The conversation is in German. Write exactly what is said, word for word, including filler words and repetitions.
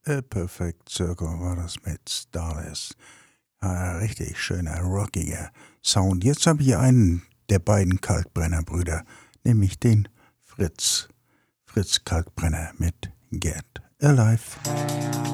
A Perfect Circle war das mit Starless. Ja, richtig schöner, rockiger Sound. Jetzt habe ich einen der beiden Kalkbrenner-Brüder, nämlich den Fritz. Fritz Kalkbrenner mit Get Alive.